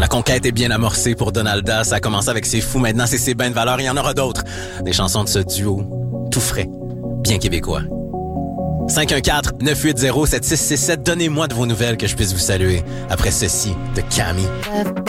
La conquête est bien amorcée pour Donalda. Ça a commencé avec C'est fou, maintenant c'est bains de valeur. Il y en aura d'autres. Des chansons de ce duo, tout frais, bien québécois. 514-980-7667. Donnez-moi de vos nouvelles que je puisse vous saluer. Après ceci, de Camille.